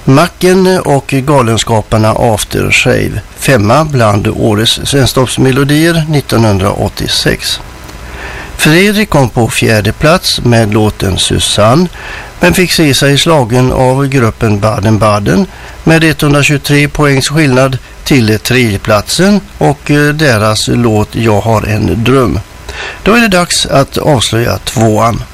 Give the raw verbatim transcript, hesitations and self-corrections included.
Macken och Galenskaparna After Shave, femma bland årets svensktoppsmelodier nittonhundraåttiosex. Fredrik kom på fjärde plats med låten Susanne, men fick se sig slagen av gruppen Baden-Baden med etthundratjugotre poängs skillnad till tredjeplatsen och deras låt Jag har en dröm. Då är det dags att avslöja tvåan.